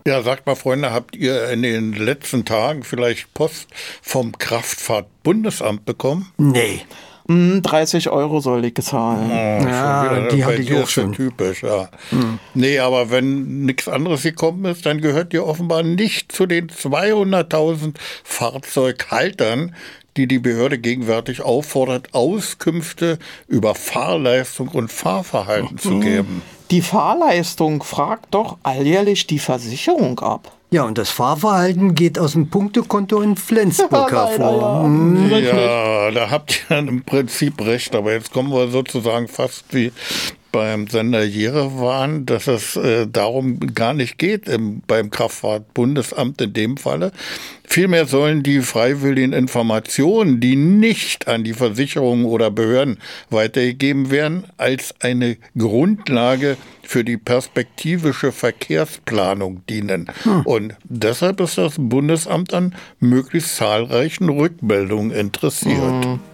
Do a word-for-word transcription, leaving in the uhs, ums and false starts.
Ja, sagt mal, Freunde, habt ihr in den letzten Tagen vielleicht Post vom Kraftfahrtbundesamt bekommen? Nee. Mm, dreißig Euro soll ich zahlen. Oh, Ja, schon wieder, die bei hatte ich dir auch ist das schon. typisch, ja. Nee, aber wenn nichts anderes gekommen ist, dann gehört ihr offenbar nicht zu den zweihunderttausend Fahrzeughaltern, die die Behörde gegenwärtig auffordert, Auskünfte über Fahrleistung und Fahrverhalten zu geben. Die Fahrleistung fragt doch alljährlich die Versicherung ab. Ja, und das Fahrverhalten geht aus dem Punktekonto in Flensburg Ja, leider, hervor. ja. Hm. Ja, da habt ihr im Prinzip recht, aber jetzt kommen wir sozusagen fast wie beim Sender Jerewan, dass es äh, darum gar nicht geht im, beim Kraftfahrtbundesamt in dem Falle. Vielmehr sollen die freiwilligen Informationen, die nicht an die Versicherungen oder Behörden weitergegeben werden, als eine Grundlage für die perspektivische Verkehrsplanung dienen. Hm. Und deshalb ist das Bundesamt an möglichst zahlreichen Rückmeldungen interessiert. Hm.